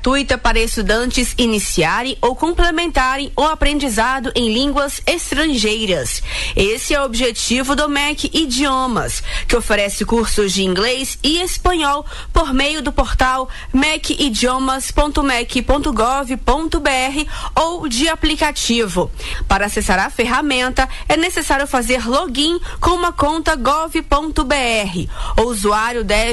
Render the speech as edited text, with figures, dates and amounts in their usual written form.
gratuita para estudantes iniciarem ou complementarem o aprendizado em línguas estrangeiras. Esse é o objetivo do MEC Idiomas, que oferece cursos de inglês e espanhol por meio do portal mecidiomas.mec.gov.br ou de aplicativo. Para acessar a ferramenta, é necessário fazer login com uma conta gov.br. O usuário deve